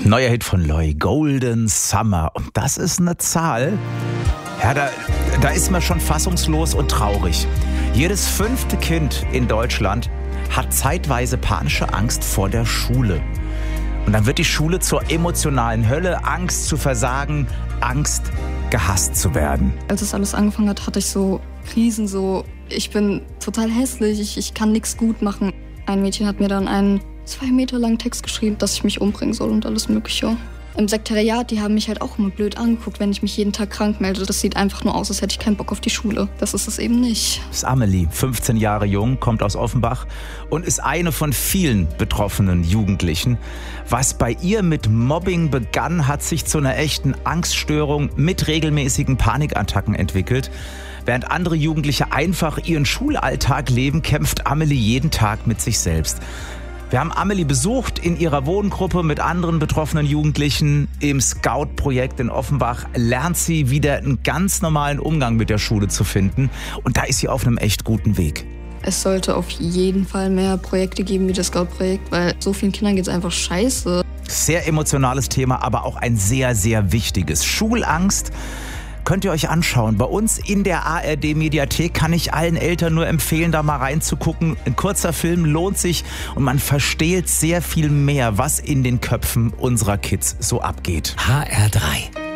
Neuer Hit von Loi, Golden Summer. Und das ist eine Zahl, ja, da ist man schon fassungslos und traurig. Jedes 5. Kind in Deutschland hat zeitweise panische Angst vor der Schule. Und dann wird die Schule zur emotionalen Hölle, Angst zu versagen, Angst, gehasst zu werden. Als es alles angefangen hat, hatte ich so Krisen, ich bin total hässlich, ich kann nichts gut machen. Ein Mädchen hat mir dann einen 2 Meter langen Text geschrieben, dass ich mich umbringen soll und alles Mögliche. Im Sekretariat, die haben mich halt auch immer blöd angeguckt, wenn ich mich jeden Tag krank melde. Das sieht einfach nur aus, als hätte ich keinen Bock auf die Schule. Das ist es eben nicht. Das ist Amelie, 15 Jahre jung, kommt aus Offenbach und ist eine von vielen betroffenen Jugendlichen. Was bei ihr mit Mobbing begann, hat sich zu einer echten Angststörung mit regelmäßigen Panikattacken entwickelt. Während andere Jugendliche einfach ihren Schulalltag leben, kämpft Amelie jeden Tag mit sich selbst. Wir haben Amelie besucht in ihrer Wohngruppe mit anderen betroffenen Jugendlichen. Im Scout-Projekt in Offenbach lernt sie wieder einen ganz normalen Umgang mit der Schule zu finden. Und da ist sie auf einem echt guten Weg. Es sollte auf jeden Fall mehr Projekte geben wie das Scout-Projekt, weil so vielen Kindern geht's einfach scheiße. Sehr emotionales Thema, aber auch ein sehr, sehr wichtiges. Schulangst könnt ihr euch anschauen. Bei uns in der ARD-Mediathek kann ich allen Eltern nur empfehlen, da mal reinzugucken. Ein kurzer Film lohnt sich und man versteht sehr viel mehr, was in den Köpfen unserer Kids so abgeht. HR3